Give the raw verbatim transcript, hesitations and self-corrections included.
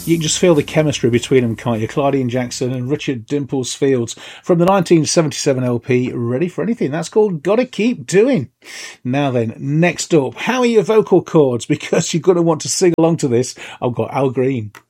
You can just feel the chemistry between them, can't you? Claudine Jackson and Richard Dimples Fields from the nineteen seventy-seven L P, Ready for Anything. That's called Gotta Keep Doing. Now then, next up, how are your vocal cords? Because you're going to want to sing along to this. I've got Al Green.